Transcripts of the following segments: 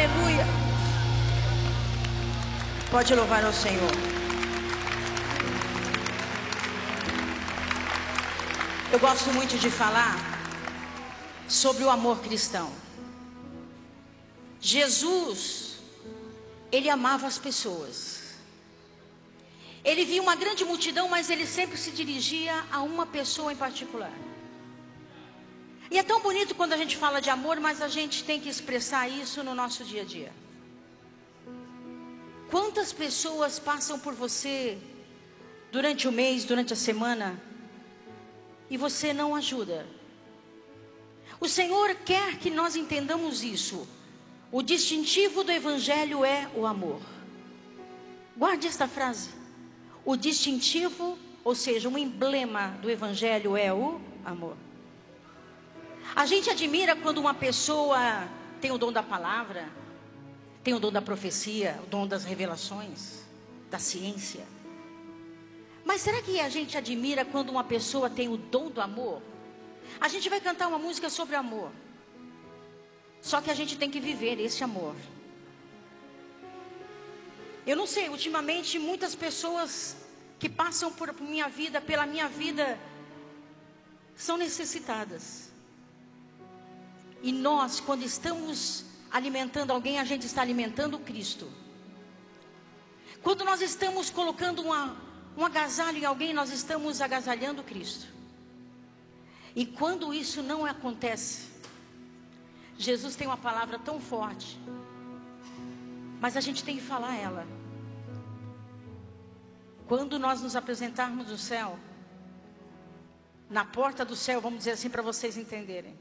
Aleluia. Pode louvar ao Senhor. Eu gosto muito de falar sobre o amor cristão. Jesus, ele amava as pessoas. Ele via uma grande multidão, mas ele sempre se dirigia a uma pessoa em particular. E é tão bonito quando a gente fala de amor, mas a gente tem que expressar isso no nosso dia a dia. Quantas pessoas passam por você durante o mês, durante a semana, e você não ajuda? O Senhor quer que nós entendamos isso. O distintivo do Evangelho é o amor. Guarde esta frase. O distintivo, ou seja, um emblema do Evangelho é o amor. A gente admira quando uma pessoa tem o dom da palavra, tem o dom da profecia, o dom das revelações, da ciência. Mas será que a gente admira quando uma pessoa tem o dom do amor? A gente vai cantar uma música sobre amor. Só que a gente tem que viver esse amor. Eu não sei, ultimamente muitas pessoas que passam por minha vida, pela minha vida, são necessitadas. E nós, quando estamos alimentando alguém, a gente está alimentando Cristo. Quando nós estamos colocando um agasalho em alguém, nós estamos agasalhando Cristo. E quando isso não acontece, Jesus tem uma palavra tão forte, mas a gente tem que falar ela. Quando nós nos apresentarmos no céu, na porta do céu, vamos dizer assim para vocês entenderem,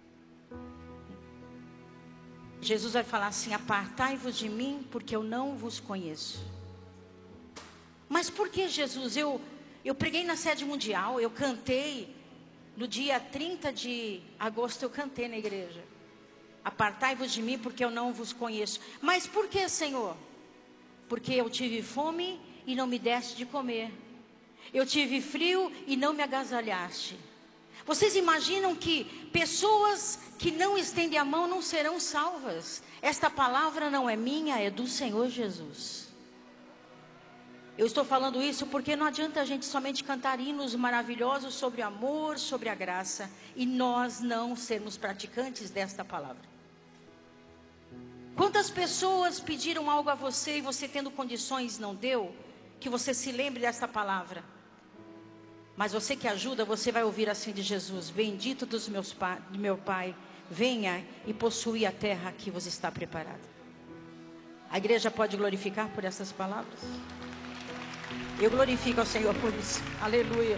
Jesus vai falar assim: apartai-vos de mim, porque eu não vos conheço. Mas por que, Jesus? Eu preguei na sede mundial, eu cantei no dia 30 de agosto, eu cantei na igreja. Apartai-vos de mim, porque eu não vos conheço. Mas por que, Senhor? Porque eu tive fome e não me deste de comer. Eu tive frio e não me agasalhaste. Vocês imaginam que pessoas que não estendem a mão não serão salvas? Esta palavra não é minha, é do Senhor Jesus. Eu estou falando isso porque não adianta a gente somente cantar hinos maravilhosos sobre amor, sobre a graça, e nós não sermos praticantes desta palavra. Quantas pessoas pediram algo a você e você, tendo condições, não deu? Que você se lembre desta palavra. Mas você que ajuda, você vai ouvir assim de Jesus: bendito do meu Pai, venha e possui a terra que vos está preparada. A igreja pode glorificar por essas palavras? Eu glorifico ao Senhor por isso. Aleluia.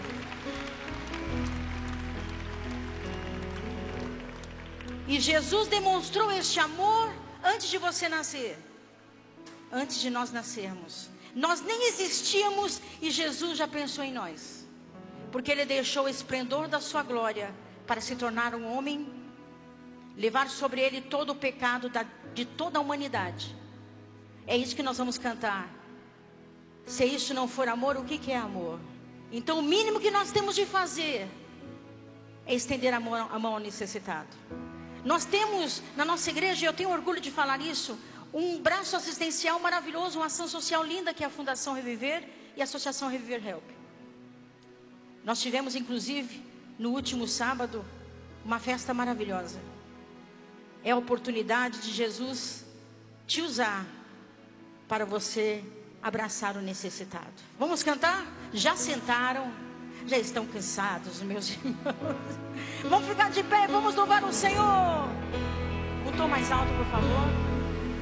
E Jesus demonstrou este amor antes de você nascer. Antes de nós nascermos. Nós nem existíamos e Jesus já pensou em nós. Porque Ele deixou o esplendor da sua glória para se tornar um homem, levar sobre Ele todo o pecado de toda a humanidade. É isso que nós vamos cantar. Se isso não for amor, o que é amor? Então o mínimo que nós temos de fazer é estender a mão ao necessitado. Nós temos na nossa igreja, e eu tenho orgulho de falar isso, um braço assistencial maravilhoso, uma ação social linda, que é a Fundação Reviver e a Associação Reviver Help. Nós tivemos inclusive no último sábado uma festa maravilhosa. É a oportunidade de Jesus te usar para você abraçar o necessitado. Vamos cantar? Já sentaram? Já estão cansados, meus irmãos? Vamos ficar de pé, vamos louvar o Senhor. Um tom mais alto, por favor.